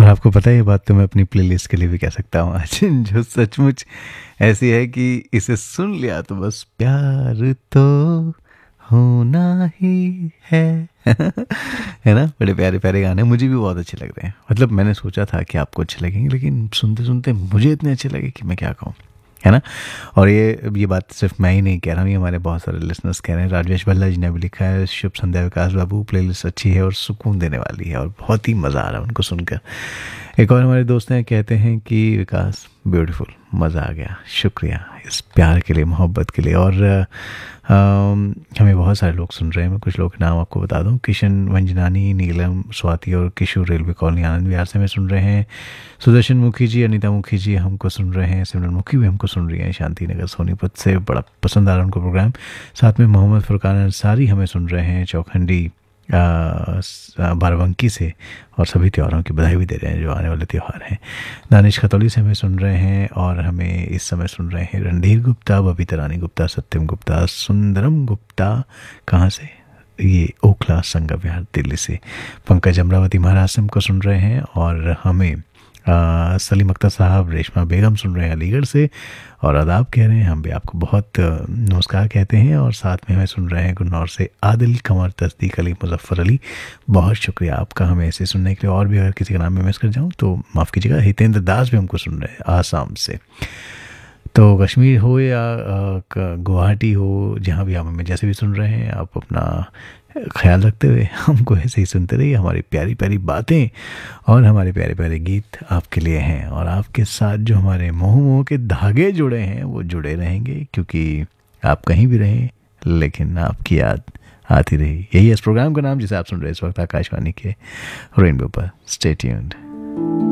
आपको पता है ये बात तो मैं अपनी प्लेलिस्ट के लिए भी कह सकता हूँ आज, जो सचमुच ऐसी है कि इसे सुन लिया तो बस प्यार तो होना ही है। है ना, बड़े प्यारे प्यारे गाने मुझे भी बहुत अच्छे लग रहे हैं। मतलब मैंने सोचा था कि आपको अच्छे लगेंगे, लेकिन सुनते सुनते मुझे इतने अच्छे लगे कि मैं क्या कहूँ, है ना। और ये बात सिर्फ मैं ही नहीं कह रहा हूँ, ये हमारे बहुत सारे लिसनर्स कह रहे हैं। राजेश भल्ला जी ने भी लिखा है, शुभ संध्या विकास बाबू, प्लेलिस्ट अच्छी है और सुकून देने वाली है और बहुत ही मज़ा आ रहा है उनको सुनकर। एक और हमारे दोस्त हैं, कहते हैं कि विकास ब्यूटीफुल, मज़ा आ गया, शुक्रिया इस प्यार के लिए, मोहब्बत के लिए। और हमें बहुत सारे लोग सुन रहे हैं। मैं कुछ लोग के नाम आपको बता दूं, किशन वंजनानी, नीलम, स्वाति और किशोर रेलवे कॉलोनी आनंद विहार से हमें सुन रहे हैं। सुदर्शन मुखी जी, अनीता मुखी जी हमको सुन रहे हैं। सिमरन मुखी भी हमको सुन रही हैं शांति नगर सोनीपत से, बड़ा पसंद आ रहा है उनको प्रोग्राम। साथ में मोहम्मद फुरकान अंसारी हमें सुन रहे हैं चौखंडी बाराबंकी से, और सभी त्योहारों की बधाई भी दे रहे हैं जो आने वाले त्यौहार हैं। दानिश खतौली से हमें सुन रहे हैं, और हमें इस समय सुन रहे हैं रणधीर गुप्ता, बबीता रानी गुप्ता, सत्यम गुप्ता, सुंदरम गुप्ता, कहाँ से, ये ओखला संगम विहार दिल्ली से। पंकज अमरावती महाराष्ट्र को सुन रहे हैं, और हमें सलीम अख्तर साहब, रेशमा बेगम सुन रहे हैं अलीगढ़ से, और आदाब कह रहे हैं। हम भी आपको बहुत नमस्कार कहते हैं। और साथ में हमें सुन रहे हैं गुन्नौर से आदिल, कमर, तस्दीक अली, मुजफ्फर अली, बहुत शुक्रिया आपका हमें ऐसे सुनने के लिए। और भी अगर किसी का नाम मैं मिस कर जाऊँ तो माफ़ कीजिएगा। हितेंद्र दास भी हमको सुन रहे हैं आसाम से। तो कश्मीर हो या गुवाहाटी हो, जहाँ भी आप हमें जैसे भी सुन रहे हैं, आप अपना ख्याल रखते हुए हमको ऐसे ही सुनते रहिए। हमारी प्यारी प्यारी बातें और हमारे प्यारे प्यारे गीत आपके लिए हैं, और आपके साथ जो हमारे मोह के धागे जुड़े हैं वो जुड़े रहेंगे, क्योंकि आप कहीं भी रहें लेकिन आपकी याद आती रही। यही है इस प्रोग्राम का नाम जिसे आप सुन रहे हैं इस वक्त, आकाशवाणी के रेनबो पर। Stay tuned.